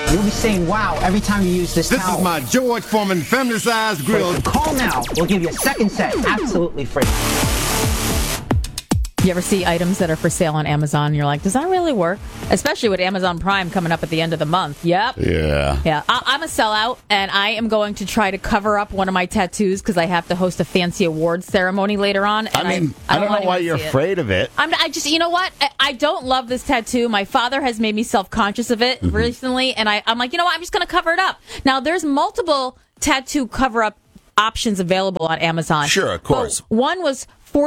You'll be saying wow every time you use this towel. This is my George Foreman family-sized grill. Call now. We'll give you a second set absolutely free. You ever see items that are for sale on Amazon and you're like, does that really work? Especially with Amazon Prime coming up at the end of the month. Yep. Yeah. I'm a sellout, and I am going to try to cover up one of my tattoos because I have to host a fancy awards ceremony later on. And I don't know why you're afraid of it. I just, you know what? I don't love this tattoo. My father has made me self-conscious of it recently, and I'm like, you know what? I'm just going to cover it up. Now, there's multiple tattoo cover-up options available on Amazon. Sure, of course. But one was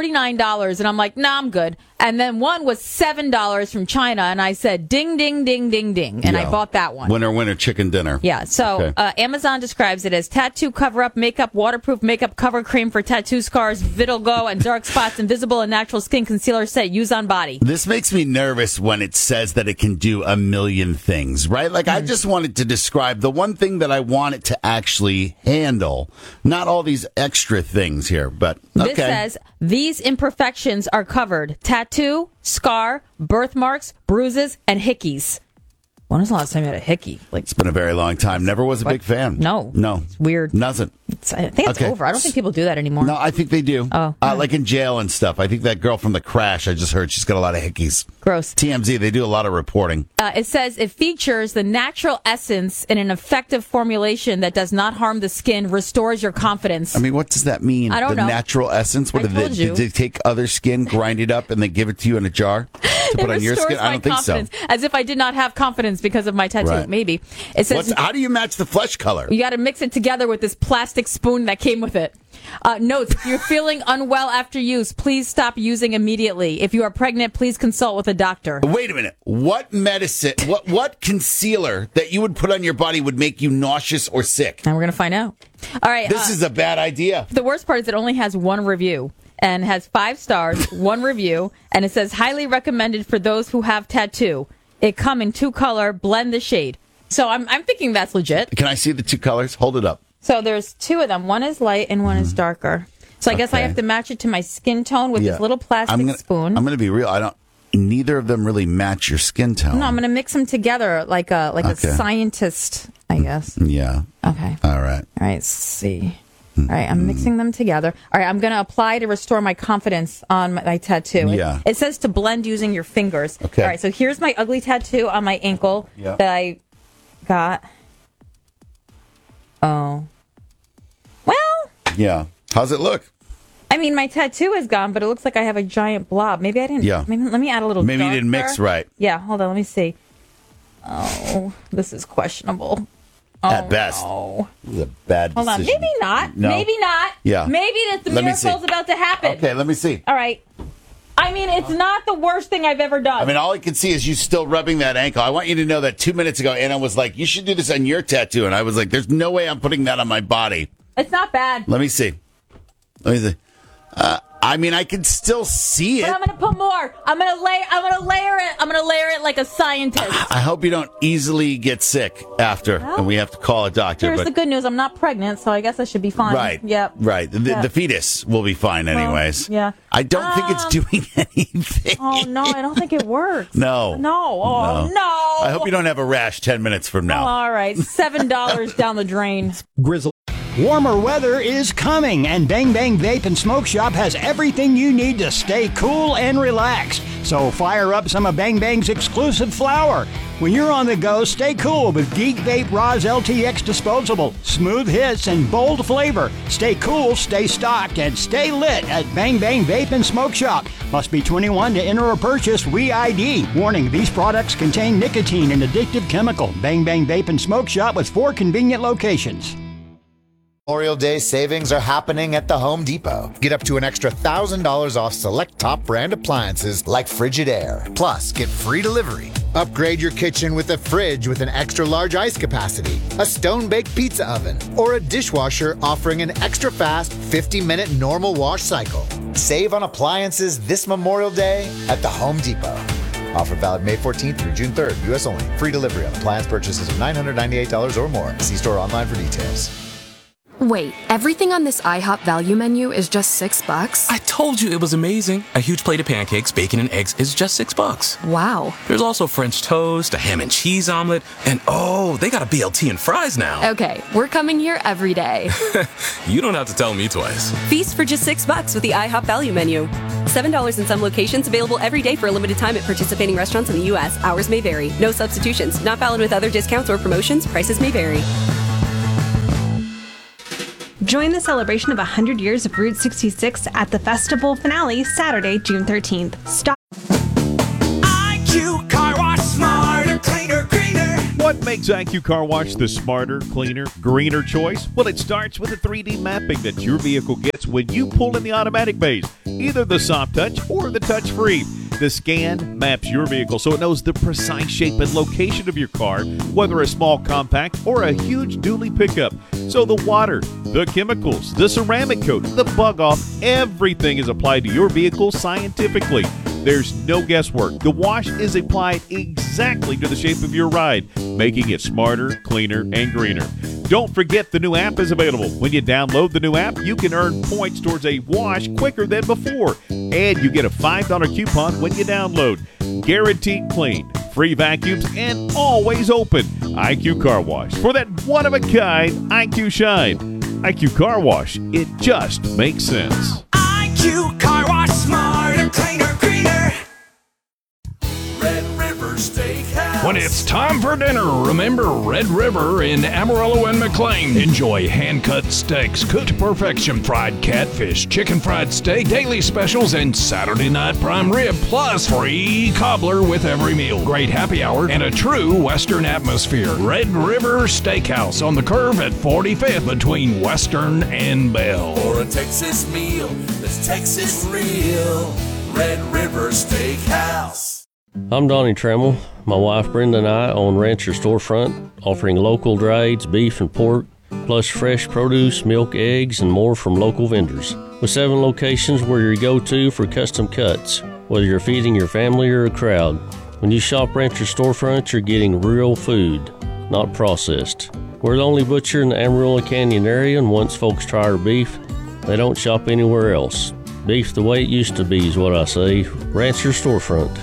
$49, and I'm like, nah, I'm good. And then one was $7 from China, and I said, ding, ding, ding, ding, ding. And I bought that one. Winner, chicken dinner. Yeah, so Amazon describes it as tattoo cover-up, makeup, waterproof makeup cover cream for tattoo scars, vitiligo, and dark spots, invisible and natural skin concealer set, use on body. This makes me nervous when it says that it can do a million things, right? Like, I just wanted to describe the one thing that I want it to actually handle, not all these extra things here, but okay. This says, these imperfections are covered. Tattoo, scar, birthmarks, bruises, and hickeys. When was the last time you had a hickey? It's been a very long time. Never was a big fan. No. It's weird. Nothing. I think it's over. I don't think people do that anymore. No, I think they do. Oh. Like in jail and stuff. I think that girl from The Crash, I just heard she's got a lot of hickeys. Gross. TMZ, they do a lot of reporting. It says it features the natural essence in an effective formulation that does not harm the skin, restores your confidence. I mean, what does that mean? I don't know. The natural essence? What did they take other skin, grind it up, and then give it to you in a jar to put on your skin? I don't think so. As if I did not have confidence because of my tattoo. Right. Maybe. It says, how do you match the flesh color? You got to mix it together with this plastic spoon that came with it. Notes, if you're feeling unwell after use, please stop using immediately. If you are pregnant, please consult with a doctor. Wait a minute. What medicine, what concealer that you would put on your body would make you nauseous or sick? And we're going to find out. All right. This is a bad idea. The worst part is it only has one review and has 5 stars, one review, and it says highly recommended for those who have tattoo. It come in 2 color, blend the shade. So I'm thinking that's legit. Can I see the 2 colors? Hold it up. So there's 2 of them. One is light and one is darker. So I guess I have to match it to my skin tone with this little plastic spoon. I'm going to be real. Neither of them really match your skin tone. No, I'm going to mix them together like a scientist, I guess. Yeah. Okay. All right. All right, let's see. All right, I'm mixing them together. All right, I'm going to apply to restore my confidence on my tattoo. Yeah. It says to blend using your fingers. Okay. All right, so here's my ugly tattoo on my ankle that I got. Oh. Well. Yeah. How's it look? I mean, my tattoo is gone, but it looks like I have a giant blob. Maybe I didn't. Yeah. Maybe, let me add a little Maybe darker. you didn't mix right. Yeah, hold on. Let me see. Oh, this is questionable. At best. No. This is a bad decision. Hold on. Maybe not. No. Maybe not. Yeah. Maybe the miracle's about to happen. Okay, let me see. All right. I mean, it's not the worst thing I've ever done. I mean, all I can see is you still rubbing that ankle. I want you to know that 2 minutes ago, Anna was like, you should do this on your tattoo. And I was like, there's no way I'm putting that on my body. It's not bad. Let me see. I mean, I can still see it. But I'm going to put more. I'm going to layer it. I'm going to layer it like a scientist. I hope you don't easily get sick after, and we have to call a doctor. Here's the good news. I'm not pregnant, so I guess I should be fine. Right. Yep. Right. The fetus will be fine anyways. Yeah. I don't think it's doing anything. Oh, no. I don't think it works. No. No. Oh, no. I hope you don't have a rash 10 minutes from now. All right. $7 down the drain. Grizzle. Warmer weather is coming, and Bang Bang Vape and Smoke Shop has everything you need to stay cool and relaxed. So fire up some of Bang Bang's exclusive flower. When you're on the go, stay cool with Geek Vape Roz LTX Disposable. Smooth hits and bold flavor. Stay cool, stay stocked, and stay lit at Bang Bang Vape and Smoke Shop. Must be 21 to enter or purchase re-ID. Warning, these products contain nicotine and addictive chemical. Bang Bang Vape and Smoke Shop with 4 convenient locations. Memorial Day savings are happening at the Home Depot. Get up to an extra $1,000 off select top brand appliances like Frigidaire. Plus, get free delivery. Upgrade your kitchen with a fridge with an extra large ice capacity, a stone-baked pizza oven, or a dishwasher offering an extra fast 50-minute normal wash cycle. Save on appliances this Memorial Day at the Home Depot. Offer valid May 14th through June 3rd. U.S. only. Free delivery on appliance purchases of $998 or more. See store online for details. Wait, everything on this IHOP value menu is just $6? I told you it was amazing. A huge plate of pancakes, bacon, and eggs is just $6. Wow. There's also French toast, a ham and cheese omelet, and oh, they got a BLT and fries now. Okay, we're coming here every day. You don't have to tell me twice. Feast for just $6 with the IHOP value menu. $7 in some locations, available every day for a limited time at participating restaurants in the U.S. Hours may vary. No substitutions. Not valid with other discounts or promotions. Prices may vary. Join the celebration of 100 years of Route 66 at the festival finale Saturday, June 13th. Stop. IQ Car Wash, smarter, cleaner, greener. What makes IQ Car Wash the smarter, cleaner, greener choice? Well, it starts with the 3D mapping that your vehicle gets when you pull in the automatic bays, either the soft touch or the touch free. The scan maps your vehicle so it knows the precise shape and location of your car, whether a small compact or a huge dually pickup. So the water, the chemicals, the ceramic coat, the bug off, everything is applied to your vehicle scientifically. There's no guesswork. The wash is applied exactly to the shape of your ride, making it smarter, cleaner, and greener. Don't forget the new app is available. When you download the new app, you can earn points towards a wash quicker than before. And you get a $5 coupon when you download. Guaranteed clean, free vacuums, and always open. IQ Car Wash. For that one-of-a-kind IQ shine. IQ Car Wash. It just makes sense. IQ Car Wash, smarter, cleaner, greener. Red River Steakhouse. When it's time for dinner, remember Red River in Amarillo and McLean. Enjoy hand-cut steaks, cooked to perfection, fried catfish, chicken fried steak, daily specials, and Saturday night prime rib, plus free cobbler with every meal. Great happy hour and a true Western atmosphere. Red River Steakhouse on the curve at 45th between Western and Bell. For a Texas meal that's Texas real. Red River Steakhouse. I'm Donnie Trammell. My wife Brenda and I own Rancher Storefront, offering local drieds, beef and pork, plus fresh produce, milk, eggs, and more from local vendors. With 7 locations, we're your go-to for custom cuts, whether you're feeding your family or a crowd. When you shop Rancher Storefront, you're getting real food, not processed. We're the only butcher in the Amarillo Canyon area, and once folks try our beef, they don't shop anywhere else. Beef the way it used to be is what I say. Rancher Storefront.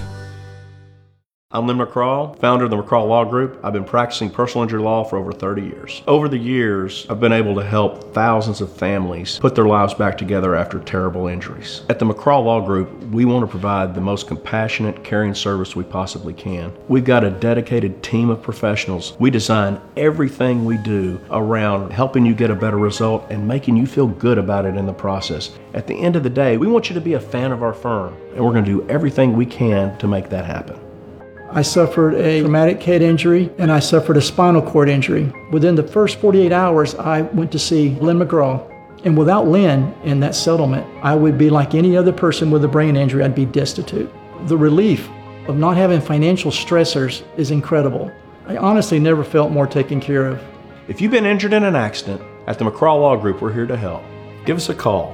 I'm Lynn McCraw, founder of the McCraw Law Group. I've been practicing personal injury law for over 30 years. Over the years, I've been able to help thousands of families put their lives back together after terrible injuries. At the McCraw Law Group, we want to provide the most compassionate, caring service we possibly can. We've got a dedicated team of professionals. We design everything we do around helping you get a better result and making you feel good about it in the process. At the end of the day, we want you to be a fan of our firm, and we're going to do everything we can to make that happen. I suffered a traumatic head injury and I suffered a spinal cord injury. Within the first 48 hours, I went to see Lynn McGraw. And without Lynn in that settlement, I would be like any other person with a brain injury. I'd be destitute. The relief of not having financial stressors is incredible. I honestly never felt more taken care of. If you've been injured in an accident, at the McCraw Law Group, we're here to help. Give us a call,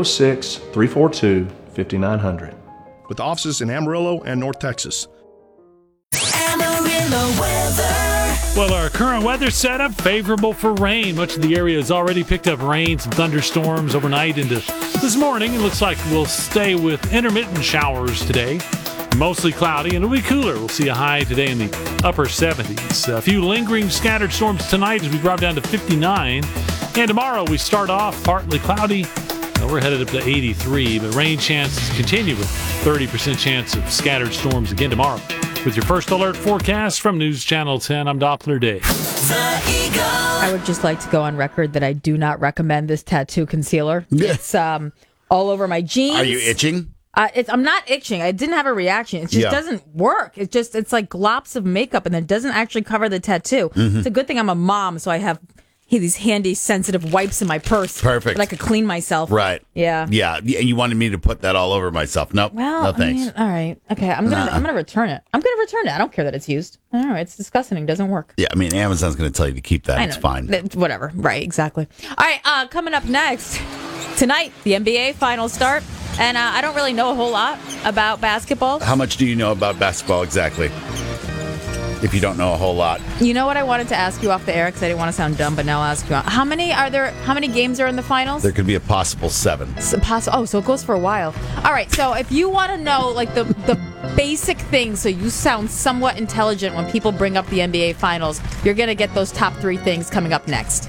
806-342-5900. With offices in Amarillo and North Texas. Well, our current weather setup favorable for rain. Much of the area has already picked up rain, some thunderstorms overnight into this morning. It looks like we'll stay with intermittent showers today. Mostly cloudy, and it'll be cooler. We'll see a high today in the upper 70s. A few lingering scattered storms tonight as we drop down to 59. And tomorrow we start off partly cloudy. We're headed up to 83, but rain chances continue with 30% chance of scattered storms again tomorrow. With your first alert forecast from News Channel 10, I'm Doppler Dave. I would just like to go on record that I do not recommend this tattoo concealer. It's all over my jeans. Are you itching? I'm not itching. I didn't have a reaction. It just doesn't work. It's like glops of makeup, and it doesn't actually cover the tattoo. Mm-hmm. It's a good thing I'm a mom, so I have these handy, sensitive wipes in my purse. Perfect. That I could clean myself. Right. Yeah. Yeah. And you wanted me to put that all over myself. Nope. Well, no thanks. I mean, all right. Okay. I'm gonna return it. I don't care that it's used. I don't know. It's disgusting. It doesn't work. Yeah. I mean, Amazon's going to tell you to keep that. I know. It's fine. Whatever. Right. Exactly. All right. Coming up next tonight, the NBA finals start, and I don't really know a whole lot about basketball. How much do you know about basketball exactly? if you don't know a whole lot. You know what I wanted to ask you off the air because I didn't want to sound dumb, but now I'll ask you. How many games are in the finals? There could be a possible 7. So it goes for a while. All right, so if you want to know like the basic things so you sound somewhat intelligent when people bring up the NBA finals, you're going to get those top 3 things coming up next.